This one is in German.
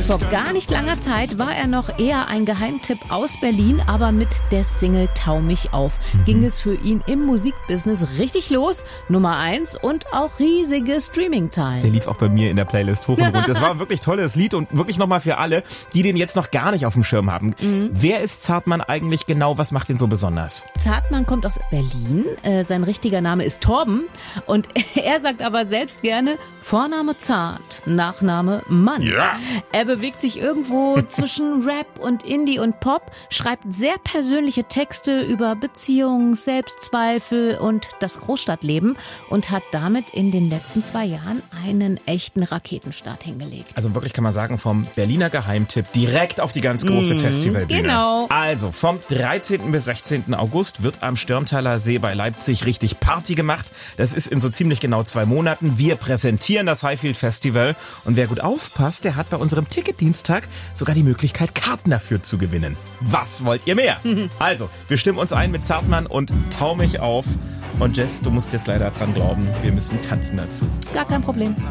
Vor gar nicht langer Zeit war er noch eher ein Geheimtipp aus Berlin, aber mit der Single Tau mich auf ging es für ihn im Musikbusiness richtig los. Nummer 1 und auch riesige Streamingzahlen. Der lief auch bei mir in der Playlist hoch und runter. Das war ein wirklich tolles Lied und wirklich nochmal für alle, die den jetzt noch gar nicht auf dem Schirm haben. Wer ist Zartmann eigentlich genau? Was macht ihn so besonders? Zartmann kommt aus Berlin. Sein richtiger Name ist Torben und er sagt aber selbst gerne Vorname Zart, Nachname Mann. Ja. Er bewegt sich irgendwo zwischen Rap und Indie und Pop, schreibt sehr persönliche Texte über Beziehungen, Selbstzweifel und das Großstadtleben und hat damit in den letzten 2 Jahren einen echten Raketenstart hingelegt. Also wirklich kann man sagen, vom Berliner Geheimtipp direkt auf die ganz große Festivalbühne. Genau. Also vom 13. bis 16. August wird am Störmtaler See bei Leipzig richtig Party gemacht. Das ist in so ziemlich genau 2 Monaten. Wir präsentieren das Highfield Festival und wer gut aufpasst, der hat bei unserem Ticketdienstag sogar die Möglichkeit, Karten dafür zu gewinnen. Was wollt ihr mehr? Also, wir stimmen uns ein mit Zartmann und Tau mich auf. Und Jess, du musst jetzt leider dran glauben, wir müssen tanzen dazu. Gar kein Problem.